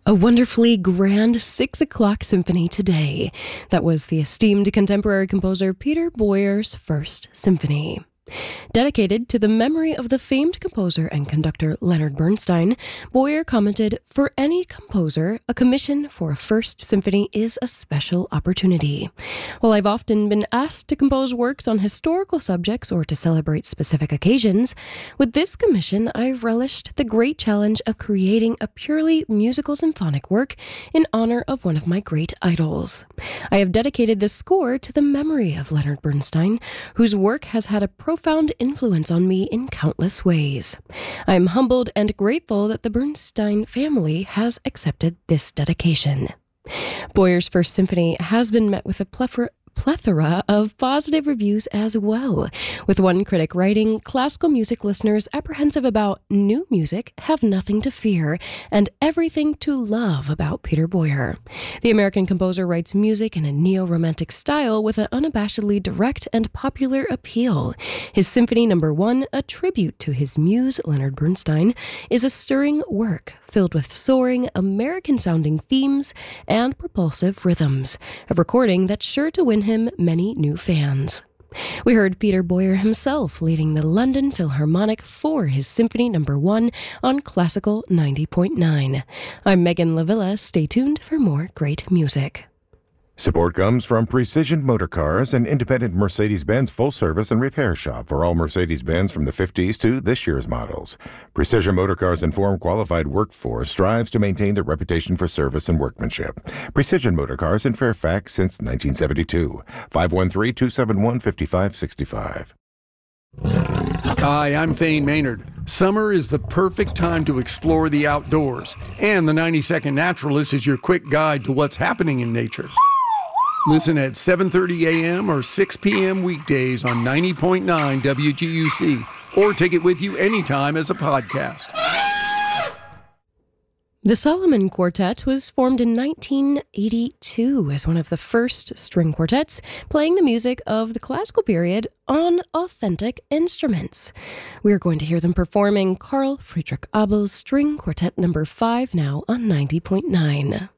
A wonderfully grand 6 o'clock symphony today. That was the esteemed contemporary composer Peter Boyer's first symphony. Dedicated to the memory of the famed composer and conductor Leonard Bernstein, Boyer commented, "For any composer, a commission for a first symphony is a special opportunity. While I've often been asked to compose works on historical subjects or to celebrate specific occasions, with this commission I've relished the great challenge of creating a purely musical symphonic work in honor of one of my great idols. I have dedicated this score to the memory of Leonard Bernstein, whose work has had a profound influence on me in countless ways. I am humbled and grateful that the Bernstein family has accepted this dedication." Boyer's first symphony has been met with a plethora of positive reviews as well, with one critic writing, "Classical music listeners apprehensive about new music have nothing to fear and everything to love about Peter Boyer. The American composer writes music in a neo-romantic style with an unabashedly direct and popular appeal. His Symphony No. 1, a tribute to his muse Leonard Bernstein, is a stirring work filled with soaring, American-sounding themes and propulsive rhythms, a recording that's sure to win him many new fans." We heard Peter Boyer himself leading the London Philharmonic for his Symphony No. 1 on Classical 90.9. I'm Megan Lavilla. Stay tuned for more great music. Support comes from Precision Motorcars, an independent Mercedes-Benz full-service and repair shop for all Mercedes-Benz from the 50s to this year's models. Precision Motorcars' informed, qualified workforce strives to maintain their reputation for service and workmanship. Precision Motorcars in Fairfax since 1972. 513-271-5565. Hi, I'm Thane Maynard. Summer is the perfect time to explore the outdoors, and the 90-Second Naturalist is your quick guide to what's happening in nature. Listen at 7:30 a.m. or 6 p.m. weekdays on 90.9 WGUC, or take it with you anytime as a podcast. The Solomon Quartet was formed in 1982 as one of the first string quartets playing the music of the classical period on authentic instruments. We are going to hear them performing Carl Friedrich Abel's String Quartet No. 5 now on 90.9.